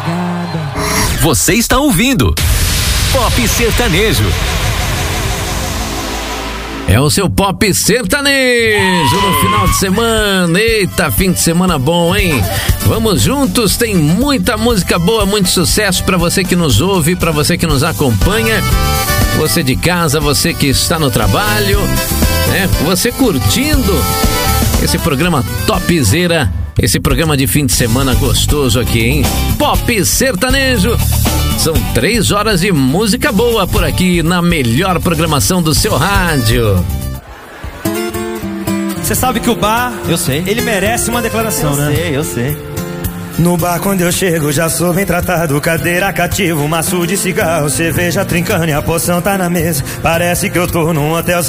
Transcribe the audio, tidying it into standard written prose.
Obrigada. Você está ouvindo Pop Sertanejo. É o seu Pop Sertanejo no final de semana. Eita, fim de semana bom, hein? Vamos juntos, tem muita música boa, muito sucesso pra você que nos ouve, pra você que nos acompanha, você de casa, você que está no trabalho, né? Você curtindo esse programa Topzera, esse programa de fim de semana gostoso aqui, hein? Pop Sertanejo. São 3 horas de música boa por aqui na melhor programação do seu rádio. Você sabe que o bar, eu sei, ele merece uma declaração, né? Eu sei. No bar quando eu chego já sou bem tratado, cadeira cativa, maço de cigarro, cerveja trincando e a poção tá na mesa. Parece que eu tô num hotel